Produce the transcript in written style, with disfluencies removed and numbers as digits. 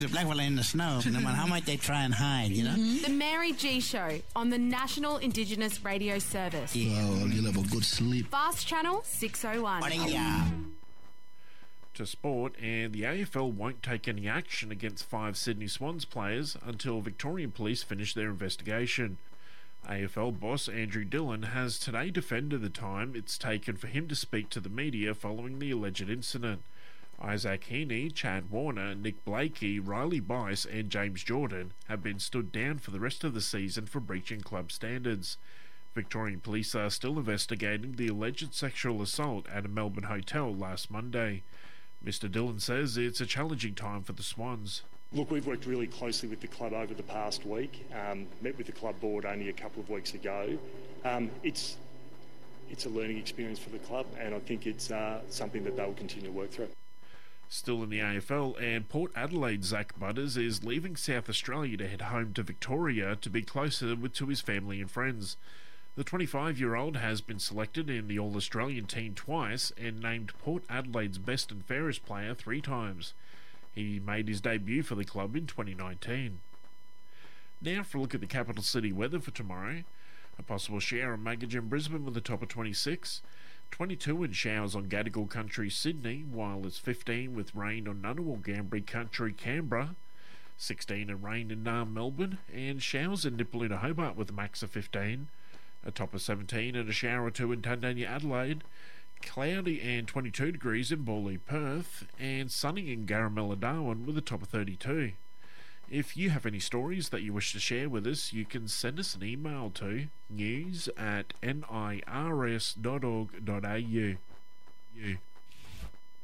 The black fella in the snow, no matter how much they try and hide, you know. The Mary G Show on the National Indigenous Radio Service. Oh, you'll have a good sleep. Fast Channel 601. To sport, and the AFL won't take any action against 5 Sydney Swans players until Victorian Police finish their investigation. AFL boss Andrew Dillon has today defended the time it's taken for him to speak to the media following the alleged incident. Isaac Heaney, Chad Warner, Nick Blakey, Riley Bice and James Jordan have been stood down for the rest of the season for breaching club standards. Victorian Police are still investigating the alleged sexual assault at a Melbourne hotel last Monday. Mr. Dillon says it's a challenging time for the Swans. Look, we've worked really closely with the club over the past week, met with the club board only a couple of weeks ago. It's a learning experience for the club, and I think it's something that they'll continue to work through. Still in the AFL, and Port Adelaide's Zach Butters is leaving South Australia to head home to Victoria to be closer to his family and friends. The 25-year-old has been selected in the All-Australian team twice and named Port Adelaide's best and fairest player 3 times. He made his debut for the club in 2019. Now for a look at the capital city weather for tomorrow. A possible shower in Magogin, Brisbane with a top of 26. 22 and showers on Gadigal Country, Sydney, while it's 15 with rain on Ngunnawal Gambri Country, Canberra. 16 and rain in Naarm, Melbourne, and showers in Nipaluna, Hobart with a max of 15. A top of 17 and a shower or 2 in Tundanya, Adelaide. Cloudy and 22 degrees in Bawley, Perth, and sunny in Garamella, Darwin with a top of 32. If you have any stories that you wish to share with us, you can send us an email to news@nirs.org.au.